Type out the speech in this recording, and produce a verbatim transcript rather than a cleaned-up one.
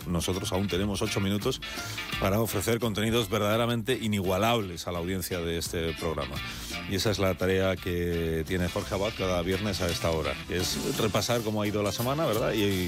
nosotros aún tenemos ocho minutos para ofrecer contenidos verdaderamente inigualables a la audiencia de este programa. Y esa es la tarea que tiene Jorge Abad cada viernes a esta hora, que es repasar cómo ha ido la semana, ¿verdad? Y